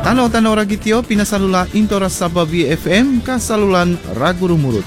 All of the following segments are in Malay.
Tano ragitio pinasalula Intora Sabah BFM kasalulan ragu rumurut.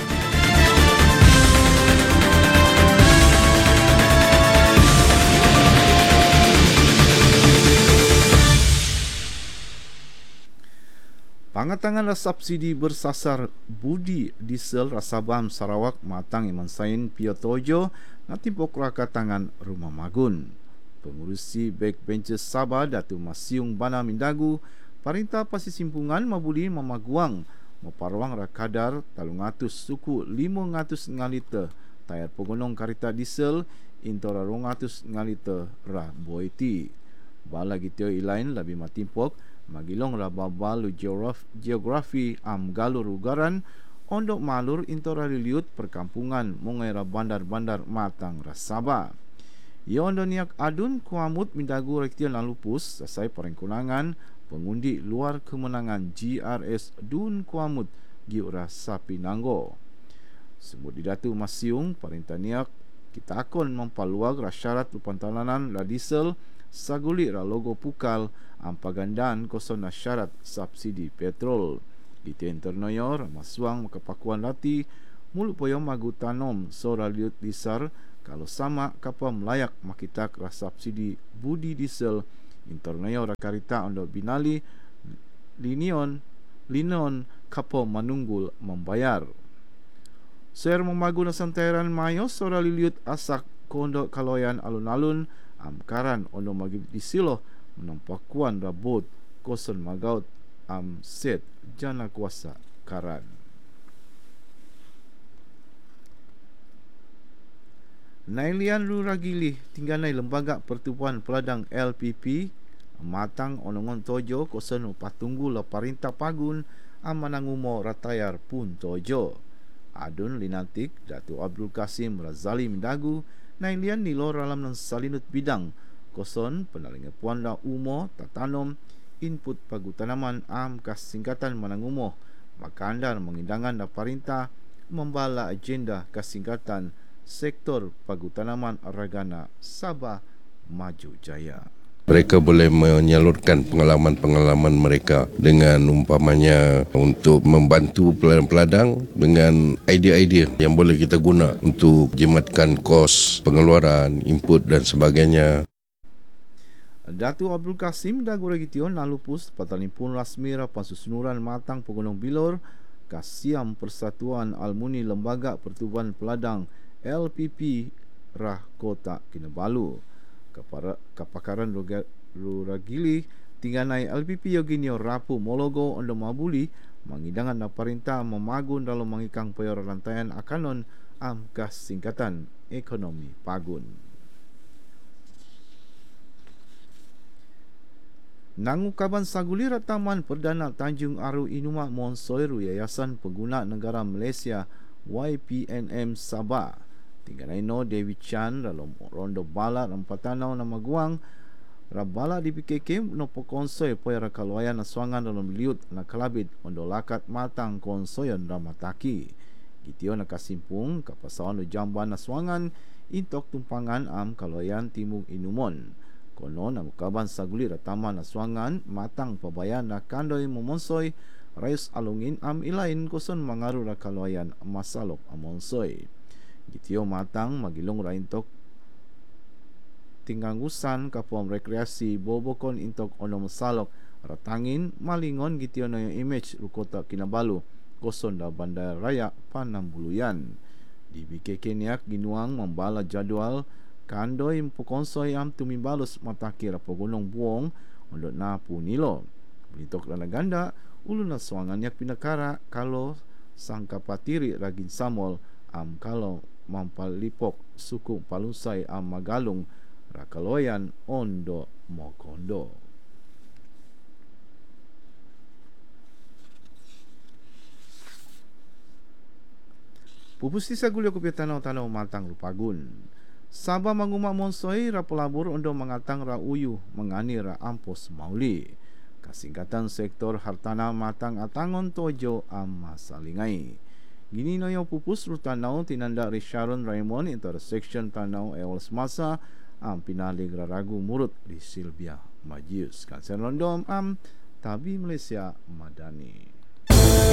Pangatangan subsidi bersasar budi diesel Rasabam Sarawak matang iman sain Piotojo natimpok raka tangan Rumah Magun. Pengurusi Backbenchers Sabah Datu Masiung Bana Mindagu Parintah Pasisimpungan mabuli mamaguang maparwang rakadar 300 suku 500 ngaliter tayar pegonong karita diesel intora 200 ngaliter ra boiti. Bala gitio ilain labi matimpok magilong ra babalu geografi galur ugaran ondok malur intora liliut perkampungan mongai ra bandar-bandar matang ra Sabah. Yondo niak adun kuamut mindagu rektio nalupus sasai perengkunangan pengundi luar kemenangan GRS Dun Kuamut Giura Sapi Nanggo. Sebut didatu Masiung perintah niak kita akon mempaluag rasyarat lupantalanan la diesel saguli ra logo pukal ampagandan koson syarat subsidi petrol. Di internoyo ramasuang makapakuan lati mulut poyong magu tanom sora liut disar kalau sama kapal melayak makitak rasa subsidi budi diesel internayo rakarita untuk binali linon kapal manunggul membayar. Ser memagu nasantairan mayo sora liliut asak kondok kaloyan alun-alun amkaran untuk magi disilo menampakuan rabot koson magaut set jana kuasa karan. Nailian Ruragili tingganai lembaga pertubuhan peladang LPP matang onongon tojo kosen patunggu la parintah pagun amanangumo ratayar pun tojo. Adun linantik Datu Abdul Kasim Razali Mindagu nailian nilo ralam nan salinut bidang koson penalinga puan la umo tatanom input pagu tanaman kas singkatan manangumo makandar mengindangan la parintah membala agenda kasingkatan sektor pagu tanaman ragana Sabah Maju Jaya. Mereka boleh menyalurkan pengalaman-pengalaman mereka dengan umpamanya untuk membantu peladang-peladang dengan idea-idea yang boleh kita guna untuk jimatkan kos pengeluaran, input dan sebagainya. Datu Abdul Kasim dan Goregition nalupus patalimpun rasmi Pansusunuran Matang Pegunung Bilor Kasiam Persatuan Almuni Lembaga Pertubuhan Peladang LPP Rah Kota Kinabalu. Kapakaran Ruragili tingganai LPP Yoginio Rapu Mologo Ondo Mabuli mengidangan na parintah memagun dalam mengikang payar rantaian akanon kas singkatan ekonomi pagun. Nangukaban saguli rataman Perdana Tanjung Aru Inuma Monsoiru Yayasan Pengguna Negara Malaysia YPNM Sabah tinggalai no David Chan dalam rondo bala rampatanau na maguang rabala di PKK no pokonsoi poya rakalwayan aswangan dalam liut na kalabit ondo lakat matang konsoyan ramataki gitio na kasimpung kapasawan no jamban aswangan intok tumpangan kalwayan timung inumon kono na mukaban saguli rataman aswangan matang pabayan na kandoy momonsoi rayus alungin ilain koson mangaru rakalwayan masalok amonsoi. Gitio matang magilong raintok tinggangusan kapom rekreasi bobokon intok ono masalok ratangin malingon gitio na yung image Rukota Kinabalu koson da bandar raya Panambuluyan. Di BKK niak ginuang membala jadwal kandoy pukonsoy tumimbalos mataki rapogunong buong ondot na punilo. Belitok na ganda ulun na suangan yak pinakara kalau sangkapatiri ragin samol kalau mampalipok suku palusai magalung rakaloyan ondo mokondo. Pupusti sagulyo kupitanau-tanau matang rupagun. Sabah manguma monsoi rapelabur ondo mengatang ra uyu mengani ra ampos mauli. Kasingkatan sektor hartana matang atangon tojo masalingai. Gini noyo pupus rutanau tinanda Risharon Raymond intersection tanau ewal semasa pinalig raragu murut di Silvia Majius. Kanser londom Tabi Malaysia Madani.